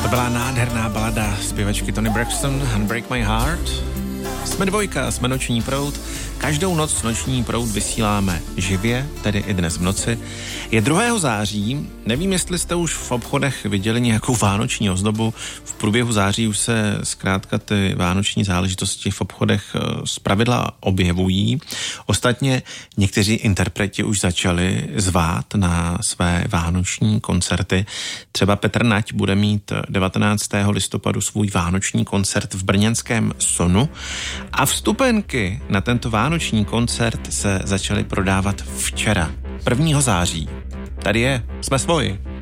To byla nádherná balada zpěvačky Toni Braxton, Unbreak My Heart. Jsme Dvojka, jsme Noční proud. Každou noc Noční proud vysíláme živě, tedy i dnes v noci. Je 2. září, nevím, jestli jste už v obchodech viděli nějakou vánoční ozdobu. V průběhu září už se zkrátka ty vánoční záležitosti v obchodech zpravidla objevují. Ostatně někteří interpreti už začali zvát na své vánoční koncerty. Třeba Petr Nať bude mít 19. listopadu svůj vánoční koncert v brněnském Sonu a vstupenky na tento vánoční koncert se začaly prodávat včera, 1. září. Tady je, jsme svoji.